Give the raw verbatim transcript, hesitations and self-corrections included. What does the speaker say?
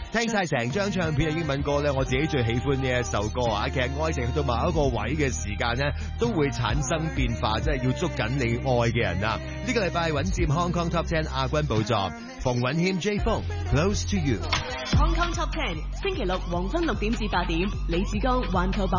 聽晒成張唱片嘅英文歌咧，我自己最喜歡呢一首歌啊！其實愛情去到某一個位嘅時間咧，都會產生變化，即係要捉緊你愛嘅人啊！呢個禮拜穩佔 Hong Kong Top Ten 亞軍寶座，馮允謙 J 風 Close to You。 Hong Kong Top Ten 星期六黃昏六點至八點，李志剛環球榜